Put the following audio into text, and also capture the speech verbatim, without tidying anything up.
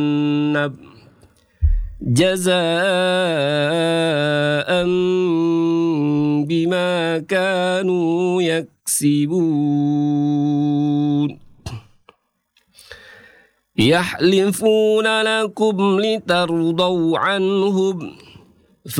جزاء بما كانوا يكسبون يحلفون لكم لترضوا عنهم